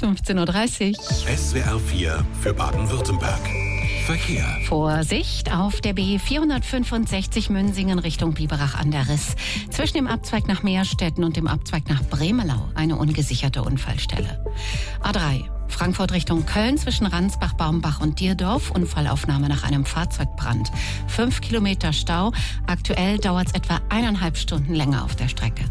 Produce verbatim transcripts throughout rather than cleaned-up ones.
fünfzehn Uhr dreißig. S W R vier für Baden-Württemberg. Verkehr. Vorsicht auf der B vierhundertfünfundsechzig Münsingen Richtung Biberach an der Riss. Zwischen dem Abzweig nach Meerstetten und dem Abzweig nach Bremelau eine ungesicherte Unfallstelle. A drei. Frankfurt Richtung Köln zwischen Ransbach, Baumbach und Dierdorf. Unfallaufnahme nach einem Fahrzeugbrand. Fünf Kilometer Stau. Aktuell dauert es etwa eineinhalb Stunden länger auf der Strecke.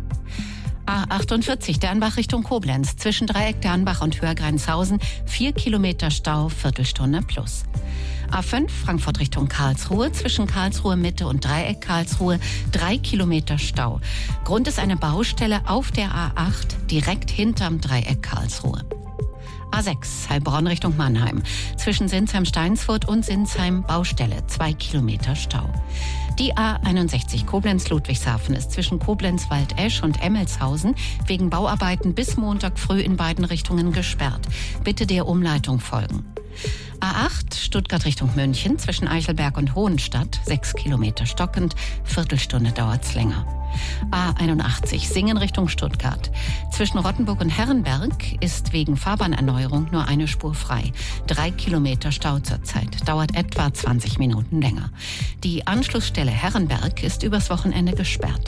A achtundvierzig, Dernbach Richtung Koblenz. Zwischen Dreieck Dernbach und Hörgrenzhausen. Vier Kilometer Stau, Viertelstunde plus. A fünf, Frankfurt Richtung Karlsruhe. Zwischen Karlsruhe Mitte und Dreieck Karlsruhe. Drei Kilometer Stau. Grund ist eine Baustelle auf der A acht, direkt hinterm Dreieck Karlsruhe. A sechs, Heilbronn Richtung Mannheim. Zwischen Sinsheim-Steinsfurt und Sinsheim Baustelle. Zwei Kilometer Stau. Die A einundsechzig Koblenz-Ludwigshafen ist zwischen Koblenz-Waldesch und Emmelshausen wegen Bauarbeiten bis Montag früh in beiden Richtungen gesperrt. Bitte der Umleitung folgen. A acht, Stuttgart Richtung München, zwischen Eichelberg und Hohenstadt, sechs Kilometer stockend, Viertelstunde dauert's länger. A einundachtzig, Singen Richtung Stuttgart. Zwischen Rottenburg und Herrenberg ist wegen Fahrbahnerneuerung nur eine Spur frei. Drei Kilometer Stau zurzeit, dauert etwa zwanzig Minuten länger. Die Anschlussstelle Herrenberg ist übers Wochenende gesperrt.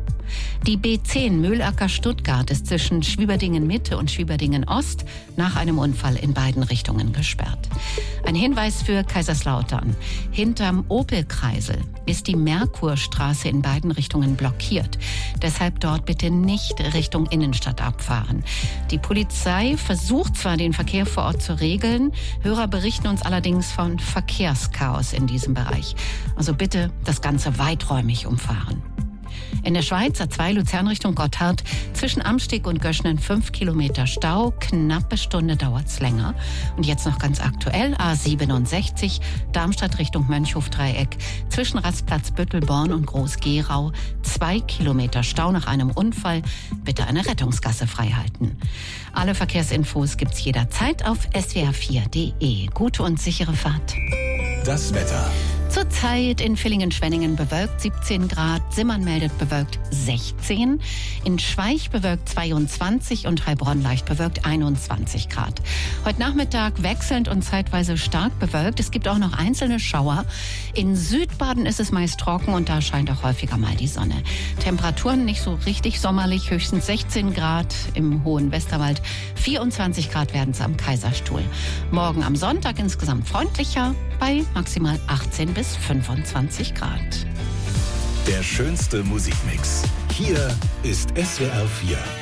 Die B zehn Mühlacker Stuttgart ist zwischen Schwieberdingen Mitte und Schwieberdingen Ost nach einem Unfall in beiden Richtungen gesperrt. Ein Hinweis für Kaiserslautern. Hinterm Opel-Kreisel ist die Merkurstraße in beiden Richtungen blockiert. Deshalb dort bitte nicht Richtung Innenstadt abfahren. Die Polizei versucht zwar, den Verkehr vor Ort zu regeln, Hörer berichten uns allerdings von Verkehrschaos in diesem Bereich. Also bitte das Ganze weiträumig umfahren. In der Schweiz A zwei Luzern Richtung Gotthard, zwischen Amsteg und Göschnen fünf Kilometer Stau, knappe Stunde dauert's länger. Und jetzt noch ganz aktuell A siebenundsechzig, Darmstadt Richtung Mönchhof-Dreieck, zwischen Rastplatz Büttelborn und Groß-Gerau, zwei Kilometer Stau nach einem Unfall. Bitte eine Rettungsgasse freihalten. Alle Verkehrsinfos gibt's jederzeit auf s w r vier punkt d e. Gute und sichere Fahrt. Das Wetter. Zurzeit in Villingen-Schwenningen bewölkt siebzehn Grad, Simmern meldet bewölkt sechzehn, in Schweich bewölkt zweiundzwanzig und Heilbronn leicht bewölkt einundzwanzig Grad. Heute Nachmittag wechselnd und zeitweise stark bewölkt. Es gibt auch noch einzelne Schauer. In Südbaden ist es meist trocken und da scheint auch häufiger mal die Sonne. Temperaturen nicht so richtig sommerlich, höchstens sechzehn Grad im hohen Westerwald, vierundzwanzig Grad werden es am Kaiserstuhl. Morgen am Sonntag insgesamt freundlicher bei maximal achtzehn bis fünfundzwanzig Grad. Der schönste Musikmix. Hier ist S W R vier.